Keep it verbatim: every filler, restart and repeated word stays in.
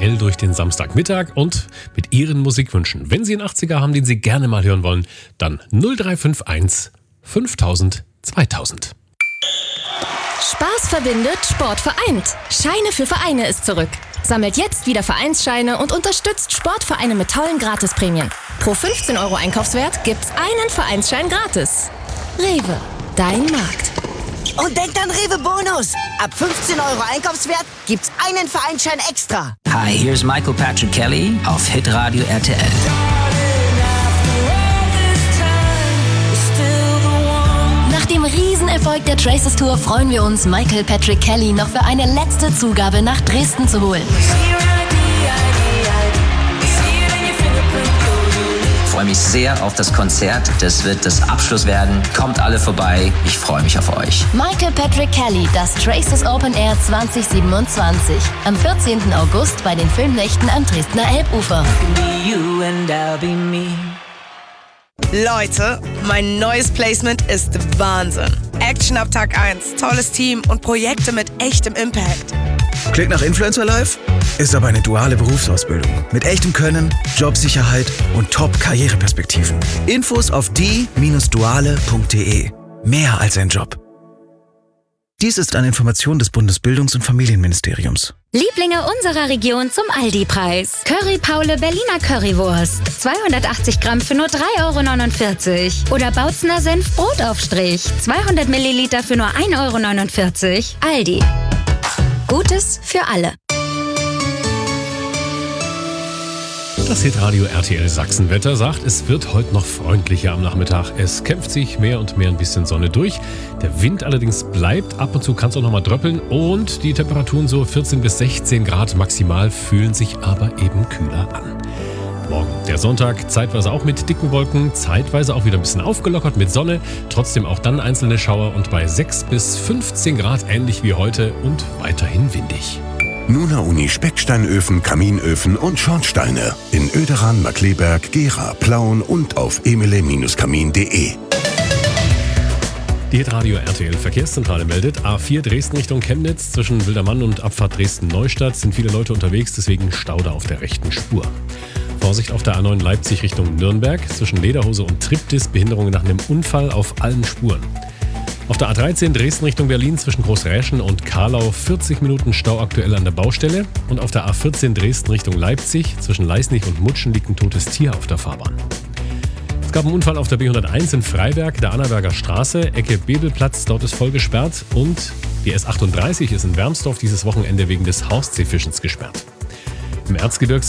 L durch den Samstagmittag und mit Ihren Musikwünschen. Wenn Sie einen achtziger haben, den Sie gerne mal hören wollen, dann null drei fünf eins fünftausend zweitausend. Spaß verbindet, Sport vereint. Scheine für Vereine ist zurück. Sammelt jetzt wieder Vereinsscheine und unterstützt Sportvereine mit tollen Gratisprämien. Pro fünfzehn Euro Einkaufswert gibt's einen Vereinsschein gratis. Rewe, dein Markt. Und denkt an Rewe Bonus. Ab fünfzehn Euro Einkaufswert gibt's einen Vereinsschein extra. Hi, here's Michael Patrick Kelly auf Hitradio R T L. Nach dem Riesenerfolg der Traces Tour freuen wir uns, Michael Patrick Kelly noch für eine letzte Zugabe nach Dresden zu holen. Ich freue mich sehr auf das Konzert. Das wird das Abschluss werden. Kommt alle vorbei. Ich freue mich auf euch. Michael Patrick Kelly, das Traces Open Air zwanzig siebenundzwanzig. Am vierzehnten August bei den Filmnächten am Dresdner Elbufer. Leute, mein neues Placement ist Wahnsinn. Action ab Tag eins, tolles Team und Projekte mit echtem Impact. Klingt nach Influencer Life? Ist aber eine duale Berufsausbildung. Mit echtem Können, Jobsicherheit und Top-Karriereperspektiven. Infos auf die Bindestrich duale Punkt de. Mehr als ein Job. Dies ist eine Information des Bundesbildungs- und Familienministeriums. Lieblinge unserer Region zum Aldi-Preis. Curry Paule Berliner Currywurst. zweihundertachtzig Gramm für nur drei Euro neunundvierzig. Oder Bautzener Senf Brotaufstrich. zweihundert Milliliter für nur ein Euro neunundvierzig. Aldi. Gutes für alle. Das Hitradio R T L Sachsenwetter sagt, es wird heute noch freundlicher am Nachmittag. Es kämpft sich mehr und mehr ein bisschen Sonne durch. Der Wind allerdings bleibt. Ab und zu kann es auch noch mal dröppeln. Und die Temperaturen so vierzehn bis sechzehn Grad maximal, fühlen sich aber eben kühler an. Morgen, der Sonntag, zeitweise auch mit dicken Wolken, zeitweise auch wieder ein bisschen aufgelockert mit Sonne. Trotzdem auch dann einzelne Schauer und bei sechs bis fünfzehn Grad ähnlich wie heute und weiterhin windig. Nuna Uni Specksteinöfen, Kaminöfen und Schornsteine in Oederan, Markkleeberg, Gera, Plauen und auf emile kamin punkt de. Die Hitradio R T L Verkehrszentrale meldet, A vier Dresden Richtung Chemnitz, zwischen Wildermann und Abfahrt Dresden-Neustadt sind viele Leute unterwegs, deswegen Stau da auf der rechten Spur. Vorsicht auf der A neun Leipzig Richtung Nürnberg, zwischen Lederhose und Triptis, Behinderungen nach einem Unfall auf allen Spuren. Auf der A dreizehn Dresden Richtung Berlin zwischen Großräschen und Karlau vierzig Minuten Stau aktuell an der Baustelle. Und auf der A vierzehn Dresden Richtung Leipzig zwischen Leisnig und Mutschen liegt ein totes Tier auf der Fahrbahn. Es gab einen Unfall auf der B hunderteins in Freiberg, der Annaberger Straße, Ecke Bebelplatz, dort ist voll gesperrt. Und die S achtunddreißig ist in Wermsdorf dieses Wochenende wegen des Haustseefischens gesperrt. Im Erzgebirgs